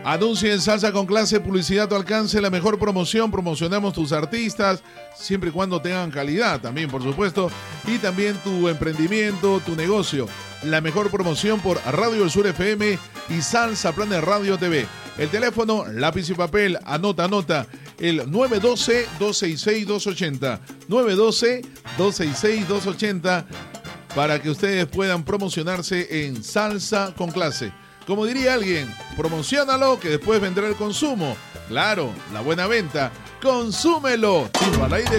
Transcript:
Anuncia en Salsa con Clase, publicidad a tu alcance, la mejor promoción. Promocionamos tus artistas, siempre y cuando tengan calidad también, por supuesto. Y también tu emprendimiento, tu negocio. La mejor promoción por Radio El Sur FM y Salsa Planet Radio TV. El teléfono, lápiz y papel, anota, el 912-266-280. 912-266-280 para que ustedes puedan promocionarse en Salsa con Clase. Como diría alguien, promociónalo que después vendrá el consumo. Claro, la buena venta, consúmelo. Timba al aire